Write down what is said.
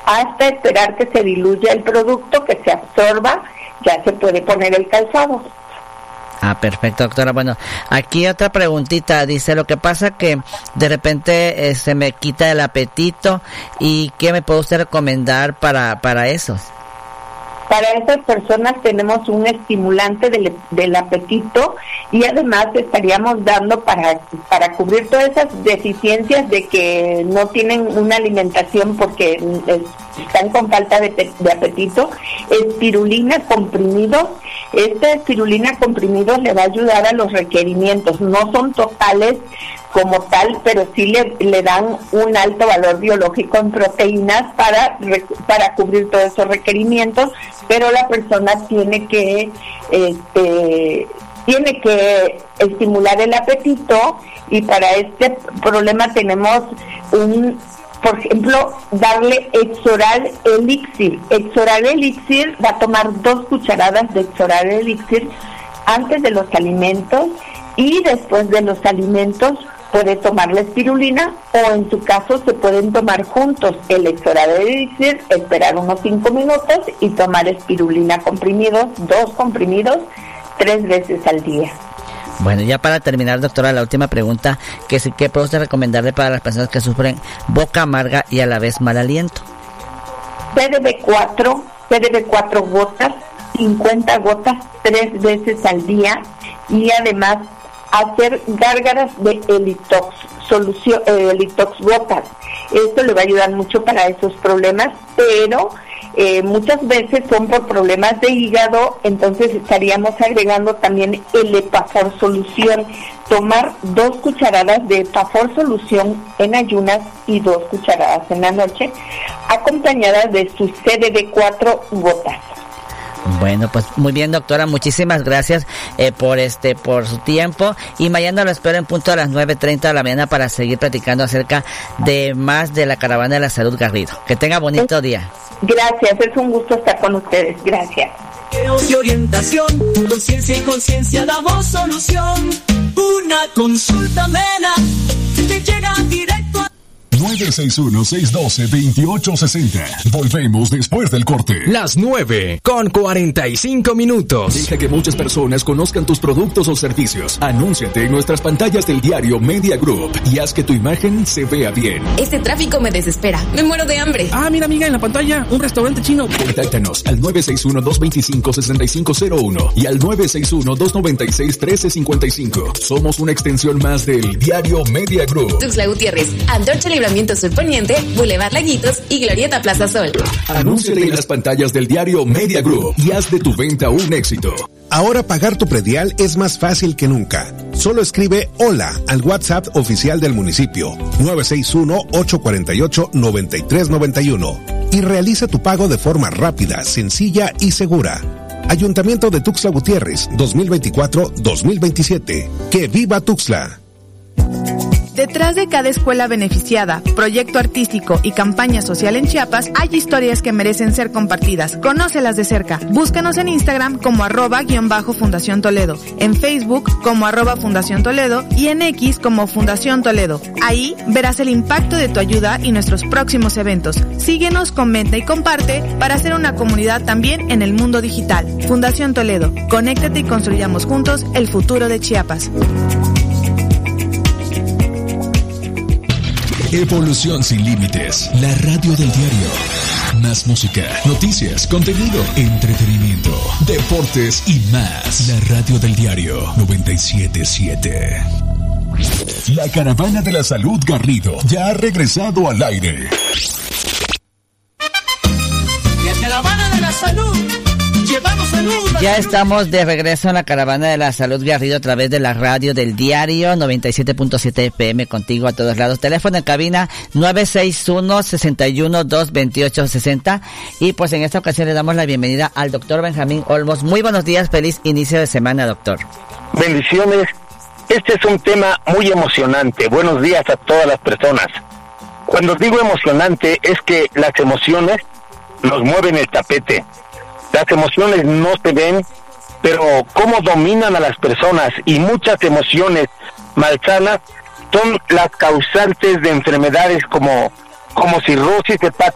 hasta esperar que se diluya el producto, que se absorba, ya se puede poner el calzado. Perfecto, doctora. Bueno, aquí otra preguntita. Dice, lo que pasa que de repente se me quita el apetito, y ¿qué me puede usted recomendar para eso? Para esas personas tenemos un estimulante del apetito, y además estaríamos dando para cubrir todas esas deficiencias de que no tienen una alimentación porque están con falta de apetito, espirulina comprimidos. Esta espirulina comprimidos le va a ayudar a los requerimientos. No son totales como tal, pero sí le dan un alto valor biológico en proteínas para cubrir todos esos requerimientos, pero la persona tiene que estimular el apetito, y para este problema tenemos por ejemplo, darle Exoral Elixir. Exoral Elixir va a tomar 2 cucharadas de Exoral Elixir antes de los alimentos, y después de los alimentos puede tomar la espirulina, o en su caso se pueden tomar juntos el Exoral Elixir, esperar unos 5 minutos y tomar espirulina comprimidos, 2 comprimidos, 3 veces al día. Bueno, ya para terminar, doctora, la última pregunta, ¿qué puede usted recomendarle para las personas que sufren boca amarga y a la vez mal aliento? CDB4 gotas, 50 gotas, 3 veces al día, y además hacer gárgaras de Elitox, Elitox gotas. Esto le va a ayudar mucho para esos problemas, pero muchas veces son por problemas de hígado, entonces estaríamos agregando también el Epafor solución. Tomar 2 cucharadas de Epafor solución en ayunas y 2 cucharadas en la noche, acompañadas de su CDB4 gotas. Bueno, pues muy bien, doctora, muchísimas gracias por su tiempo, y mañana lo espero en punto a las 9:30 de la mañana para seguir platicando acerca de más de la Caravana de la Salud Garrido. Que tenga bonito día. Gracias, es un gusto estar con ustedes. Gracias. Y orientación, conciencia y conciencia damos solución. Una consulta amena te llega directo a 961-612-2860. Volvemos después del corte. Las 9:45. Deja que muchas personas conozcan tus productos o servicios. Anúnciate en nuestras pantallas del diario Media Group y haz que tu imagen se vea bien. Este tráfico me desespera. Me muero de hambre. Mira, amiga, en la pantalla, un restaurante chino. Contáctanos al 961-225-6501 y al 961-296-1355. Somos una extensión más del diario Media Group. Tuxtla Gutiérrez, Antorcha Libramiento Sur Poniente, Boulevard Laguitos y Glorieta Plaza Sol. Anúnciate en las pantallas del diario Media Group y haz de tu venta un éxito. Ahora pagar tu predial es más fácil que nunca. Solo escribe hola al WhatsApp oficial del municipio 961-848-9391 y realiza tu pago de forma rápida, sencilla y segura. Ayuntamiento de Tuxtla Gutiérrez 2024-2027. ¡Que viva Tuxtla! Detrás de cada escuela beneficiada, proyecto artístico y campaña social en Chiapas, hay historias que merecen ser compartidas. Conócelas de cerca. Búscanos en Instagram como @Fundación Toledo, en Facebook como @Fundación Toledo y en X como Fundación Toledo. Ahí verás el impacto de tu ayuda y nuestros próximos eventos. Síguenos, comenta y comparte para hacer una comunidad también en el mundo digital. Fundación Toledo. Conéctate y construyamos juntos el futuro de Chiapas. Evolución sin límites, la radio del diario. Más música, noticias, contenido, entretenimiento, deportes y más. La radio del diario 97.7. La Caravana de la Salud Garrido ya ha regresado al aire. La Caravana de la Salud. Llevamos salud. Ya estamos de regreso en la Caravana de la Salud Garrido a través de la radio del diario 97.7 FM, contigo a todos lados. Teléfono en cabina 961-61-228-60. Y pues en esta ocasión le damos la bienvenida al doctor Benjamín Olmos. Muy buenos días, feliz inicio de semana, doctor. Bendiciones. Este es un tema muy emocionante. Buenos días a todas las personas. Cuando digo emocionante es que las emociones nos mueven el tapete. Las emociones no se ven, pero cómo dominan a las personas, y muchas emociones malsanas son las causantes de enfermedades como cirrosis hepática